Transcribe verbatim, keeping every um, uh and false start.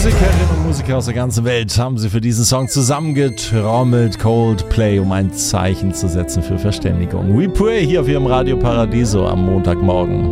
Musikerinnen und Musiker aus der ganzen Welt haben sie für diesen Song zusammengetrommelt. Coldplay, um ein Zeichen zu setzen für Verständigung. We Pray hier auf ihrem Radio Paradiso am Montagmorgen.